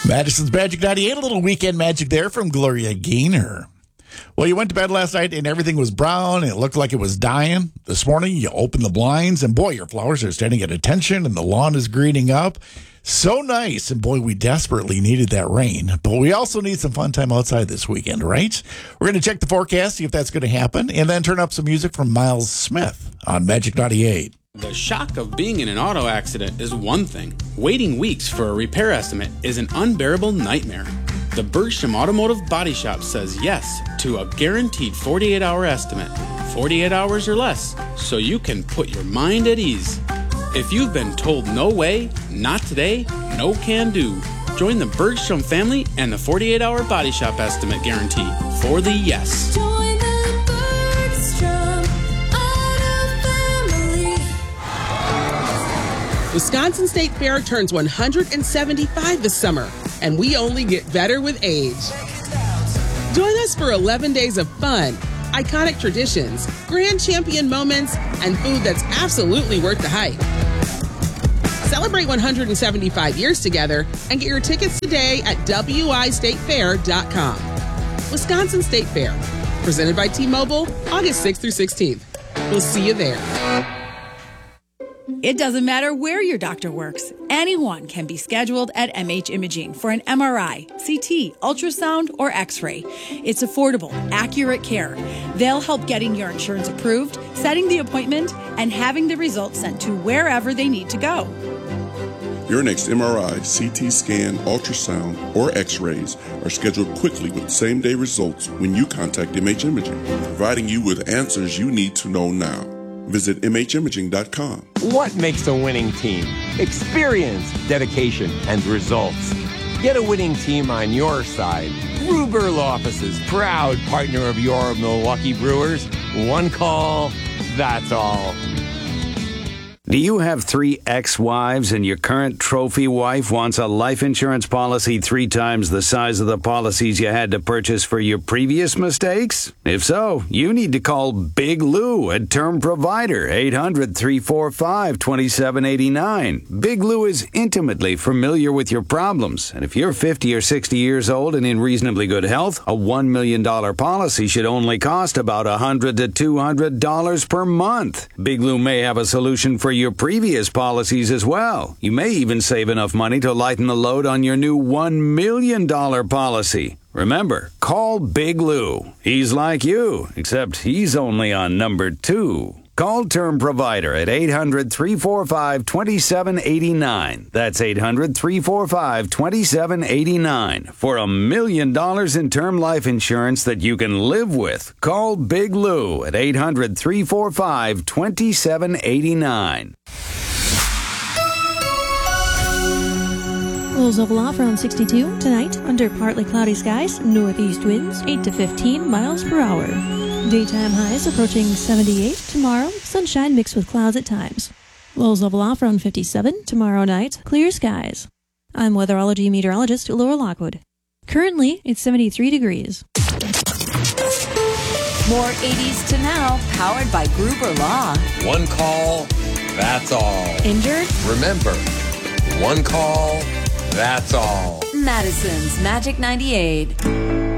Madison's Magic 98, a little weekend magic there from Gloria Gaynor. Well, you went to bed last night and everything was brown and it looked like it was dying. This morning, you opened the blinds and boy, your flowers are standing at attention and the lawn is greening up. So nice. And boy, we desperately needed that rain. But we also need some fun time outside this weekend, right? We're going to check the forecast, see if that's going to happen, and then turn up some music from Miles Smith on Magic 98. The shock of being in an auto accident is one thing. Waiting weeks for a repair estimate is an unbearable nightmare. The Bergstrom Automotive Body Shop says yes to a guaranteed 48-hour estimate, 48 hours or less, so you can put your mind at ease. If you've been told no way, not today, no can do, join the Bergstrom family and the 48-hour Body Shop estimate guarantee for the yes. Join the Bergstrom Auto family. Wisconsin State Fair turns 175 this summer, and we only get better with age. Join us for 11 days of fun, iconic traditions, grand champion moments, and food that's absolutely worth the hype. Celebrate 175 years together and get your tickets today at wistatefair.com. Wisconsin State Fair, presented by T-Mobile, August 6th through 16th. We'll see you there. It doesn't matter where your doctor works. Anyone can be scheduled at MH Imaging for an MRI, CT, ultrasound, or X-ray. It's affordable, accurate care. They'll help getting your insurance approved, setting the appointment, and having the results sent to wherever they need to go. Your next MRI, CT scan, ultrasound, or X-rays are scheduled quickly with same-day results when you contact MH Imaging, providing you with answers you need to know now. Visit MHimaging.com. What makes a winning team? Experience, dedication, and results. Get a winning team on your side. Gruber Law Offices, proud partner of your Milwaukee Brewers. One call, that's all. Do you have 3 ex-wives and your current trophy wife wants a life insurance policy 3 times the size of the policies you had to purchase for your previous mistakes? If so, you need to call Big Lou at Term Provider, 800-345-2789. Big Lou is intimately familiar with your problems, and if you're 50 or 60 years old and in reasonably good health, a $1 million policy should only cost about $100 to $200 per month. Big Lou may have a solution for your previous policies as well. You may even save enough money to lighten the load on your new $1 million policy. Remember, call Big Lou. He's like you, except he's only on number 2. Call Term Provider at 800-345-2789. That's 800-345-2789 for $1 million in term life insurance that you can live with. Call Big Lou at 800-345-2789. Lows of aloft around 62 tonight under partly cloudy skies, northeast winds 8 to 15 miles per hour. Daytime highs approaching 78 tomorrow, sunshine mixed with clouds at times. Lows level off around 57 tomorrow night, clear skies. I'm weatherology meteorologist Laura Lockwood. Currently, it's 73 degrees. More 80s to now, powered by Gruber Law. One call, that's all. Injured? Remember, one call, that's all. Madison's Magic 98.